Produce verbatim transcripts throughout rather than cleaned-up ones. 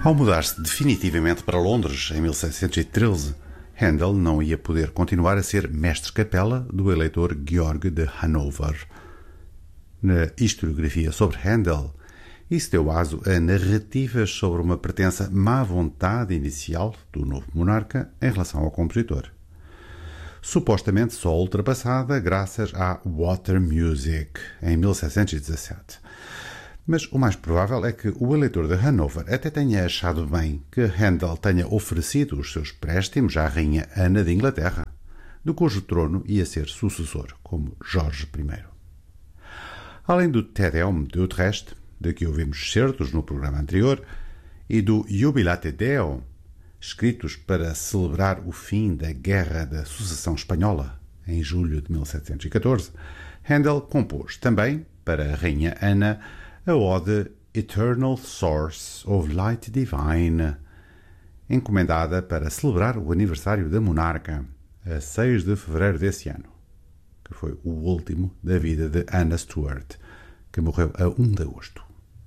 Ao mudar-se definitivamente para Londres, em mil seiscentos e treze, Handel não ia poder continuar a ser mestre-capela do eleitor Georg de Hanover. Na historiografia sobre Handel, isso deu aso a narrativas sobre uma pretensa má vontade inicial do novo monarca em relação ao compositor. Supostamente só ultrapassada graças à Water Music, em mil seiscentos e dezassete. Mas o mais provável é que o eleitor de Hanover até tenha achado bem que Handel tenha oferecido os seus préstimos à rainha Ana de Inglaterra, do cujo trono ia ser sucessor, como Jorge I. Além do Te Deum de Utrecht, de que ouvimos certos no programa anterior, e do Jubilate Deo, escritos para celebrar o fim da Guerra da Sucessão Espanhola, em julho de mil setecentos e catorze, Handel compôs também, para a rainha Ana, a ode Eternal Source of Light Divine, encomendada para celebrar o aniversário da monarca, a seis de fevereiro desse ano, que foi o último da vida de Anna Stuart, que morreu a primeiro de agosto.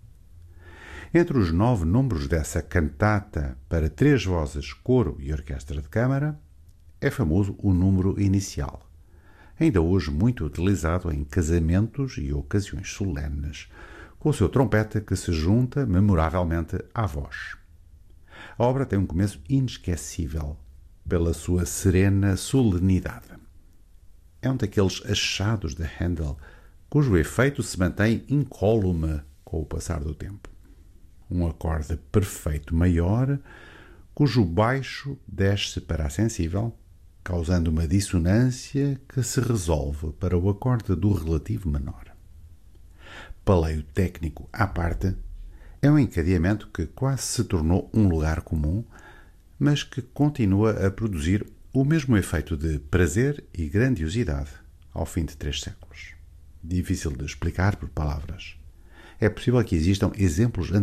Entre os nove números dessa cantata para três vozes, coro e orquestra de câmara, é famoso o número inicial, ainda hoje muito utilizado em casamentos e ocasiões solenes, com o seu trompete que se junta memoravelmente à voz. A obra tem um começo inesquecível pela sua serena solenidade. É um daqueles achados de Handel cujo efeito se mantém incólume com o passar do tempo. Um acorde perfeito maior, cujo baixo desce para a sensível, causando uma dissonância que se resolve para o acorde do relativo menor. Paleio técnico à parte, é um encadeamento que quase se tornou um lugar comum, mas que continua a produzir o mesmo efeito de prazer e grandiosidade ao fim de três séculos. Difícil de explicar por palavras. É possível que existam exemplos